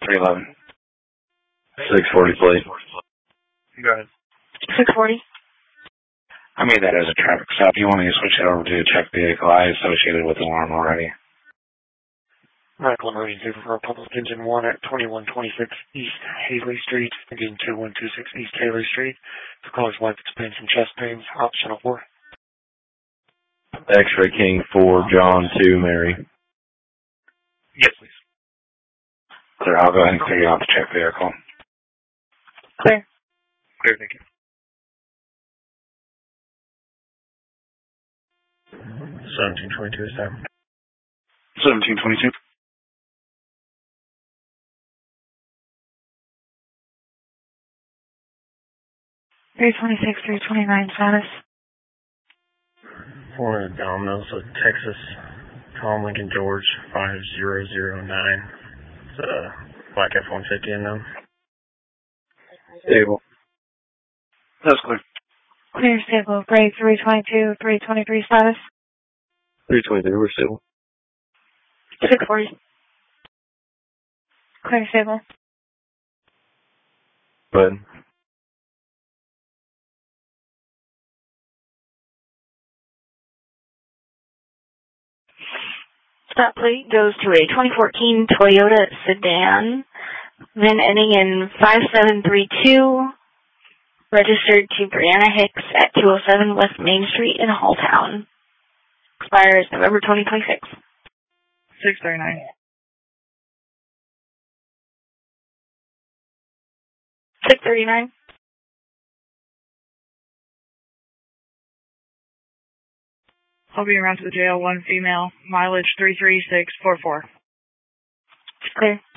311. 640, please. Go ahead. 640. I made that as a traffic stop. You want me to switch it over to a check vehicle I associated with the alarm already? Medical emergency for Public Engine 1 at 2126 East Haley Street, again 2126 East Haley Street. The caller's wife experienced some chest pains. Optional 4. X-Ray King 4, John 2, Mary. Yes, please. Clear. I'll go ahead and clear you off the check vehicle. Clear. Clear, thank you. 1722 is that? 1722. Three 329 status. For Domino's, Texas, Tom Lincoln George 5009. It's a black F-150 in them. Stable. That's clear. Clear, stable. Gray 322, 323 status. 323, we're stable. 640. Clear, stable. Go ahead. That plate goes to a 2014 Toyota sedan, then ending in 5732, registered to Brianna Hicks at 207 West Main Street in Halltown. Expires November 2026. 639. 639. I'll be around to the jail, 1 female, mileage 33644. Clear.